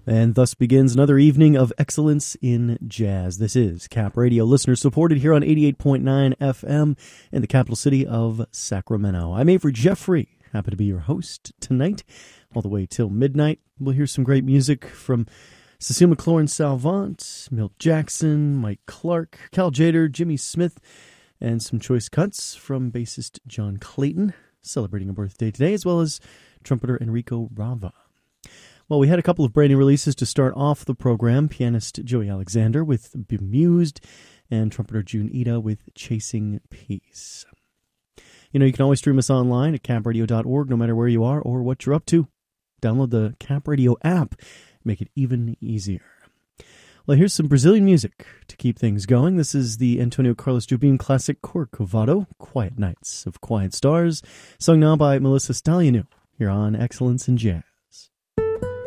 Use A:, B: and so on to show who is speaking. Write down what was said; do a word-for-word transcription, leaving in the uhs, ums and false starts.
A: And thus begins another evening of excellence in jazz. This is Cap Radio, listener supported here on eighty-eight point nine F M in the capital city of Sacramento. I'm Avery Jeffrey, happy to be your host tonight, all the way till midnight. We'll hear some great music from Cecile McLaurin-Salvant, Milt Jackson, Mike Clark, Cal Tjader, Jimmy Smith, and some choice cuts from bassist John Clayton, celebrating a birthday today, as well as trumpeter Enrico Rava. Well, we had a couple of brand new releases to start off the program. Pianist Joey Alexander with Bemused and trumpeter June Ida with Chasing Peace. You know, you can always stream us online at cap radio dot org, no matter where you are or what you're up to. Download the Cap Radio app, make it even easier. Well, here's some Brazilian music to keep things going. This is the Antonio Carlos Jobim classic Corcovado, Quiet Nights of Quiet Stars, sung now by Melissa Stalianou, here on Excellence in Jazz.